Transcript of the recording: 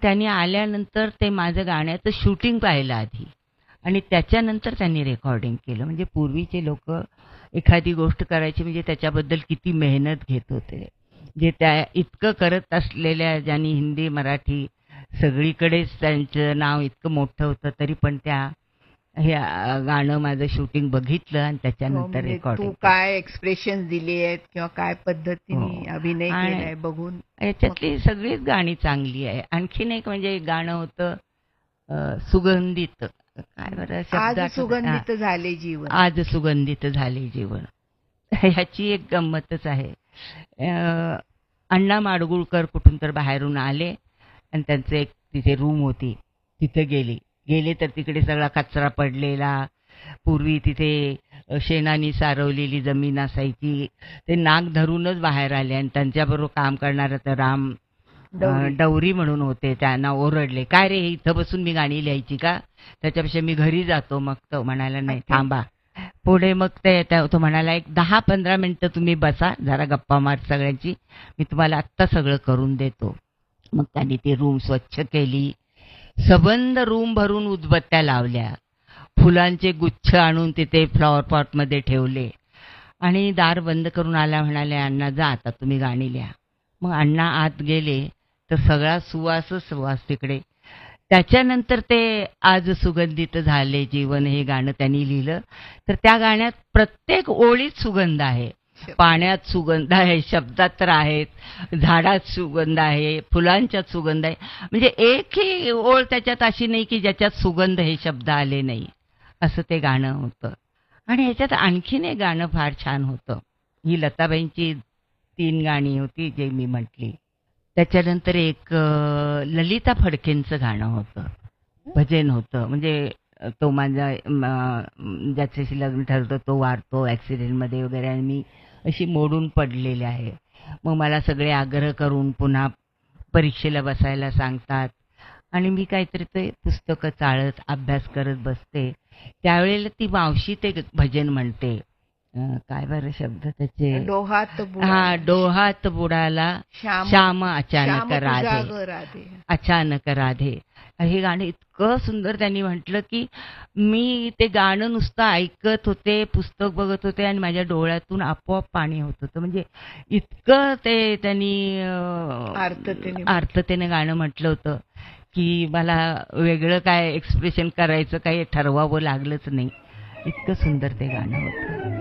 त्यांनी आल्यानंतर ते माझं गाण्याचं शूटिंग पाहिलं आधी आणि त्याच्यानंतर त्यांनी रेकॉर्डिंग केलं. म्हणजे पूर्वीचे लोक एखादी गोष्ट करायची म्हणजे त्याच्याबद्दल किती मेहनत घेत होते. जे त्या इतकं करत असलेल्या ज्यांनी हिंदी मराठी सगळीकडेच त्यांचं नाव इतकं मोठं होतं, तरी पण त्या हे गाणं माझं शूटिंग बघितलं आणि त्याच्यानंतर म्हणजे रेकॉर्डिंग तू काय एक्सप्रेशन दिली आहेत किंवा काय पद्धतीने अभिनय केलाय बघून याच्यातली सगळीच गाणी चांगली आहे. आणखीन एक म्हणजे गाणं होतं सुगंधित, काय बरं आज शब्द सुगंधित झाले जीवन. आज सुगंधित झाले जीवन. ह्याची एक गंमतच आहे. अण्णा माडगुळकर कुठून तर बाहेरून आले आणि त्यांचं एक तिथे रूम होती, तिथे गेले तर तिकडे सगळा कचरा पडलेला. पूर्वी तिथे शेणानी सारवलेली जमीन असायची. ते नाक धरूनच बाहेर आले आणि त्यांच्याबरोबर काम करणारा तर राम डवरी म्हणून होते. त्यांना ओरडले, काय रे इथं बसून मी गाणी लिहायची का? त्याच्यापेक्षा मी घरी जातो. मग तो म्हणाला नाही थांबा. पुढे मग तो म्हणाला एक 10-15 मिनिटं तुम्ही बसा, जरा गप्पा मार सगळ्यांची, मी तुम्हाला आत्ता सगळं करून देतो. मग त्यांनी ती रूम स्वच्छ केली. सबंध रूम भरून उदबत्त्या लावल्या, फुलांचे गुच्छ आणून तिथे फ्लॉवर पॉटमध्ये ठेवले आणि दार बंद करून आला. म्हणाले अण्णा जा आता तुम्ही गाणी लिहा. मग अण्णा आत गेले तर सगळा सुवास तिकडे. त्याच्यानंतर ते आज सुगंधित झाले जीवन हे गाणं त्यांनी लिहिलं. तर त्या गाण्यात प्रत्येक ओळीत सुगंध आहे. पाण्यात सुगंध आहे, शब्दात तर आहेत, झाडात सुगंध आहे, फुलांच्यात सुगंध आहे. म्हणजे एकही ओळ त्याच्यात अशी नाही की ज्याच्यात सुगंध हे शब्द आले नाही, असं ते गाणं होतं. आणि ह्याच्यात आणखीन एक गाणं फार छान होतं. ही लताबाईंची 3 गाणी होती जे मी म्हटली. त्याच्यानंतर एक ललिता फडकेंचं गाणं होतं, भजन होतं. म्हणजे तो माझा ज्याच्याशी लग्न ठरतं तो वारतो ॲक्सिडेंटमध्ये वगैरे आणि मी अशी मोडून पडलेली आहे. मग मला सगळे आग्रह करून पुन्हा परीक्षेला बसायला सांगतात आणि मी काहीतरी ते पुस्तकं चाळत अभ्यास करत बसते. त्यावेळेला ती मावशी ते भजन म्हणते, काय बरं शब्द त्याचे, डोहात बुडाला श्याम अचानक राधे. हे गाणं इतकं सुंदर त्यांनी म्हटलं की मी ते गाणं नुसतं ऐकत होते, पुस्तक बघत होते आणि माझ्या डोळ्यातून आपोआप पाणी होत होतं. म्हणजे इतकं ते त्यांनी अर्थतेने गाणं म्हटलं होतं की मला वेगळं काय एक्सप्रेशन करायचं काही ठरवावं लागलंच नाही. इतकं सुंदर ते गाणं होतं.